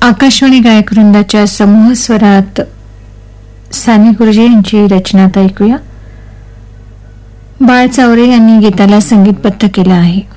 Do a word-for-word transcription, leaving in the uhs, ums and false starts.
आकाशवाणी गायक वृंदाच्या समूह स्वरात साने गुरुजी यांची रचना ऐकूया. बाळ चावरे यांनी गीताला संगीतबद्ध केलं आहे.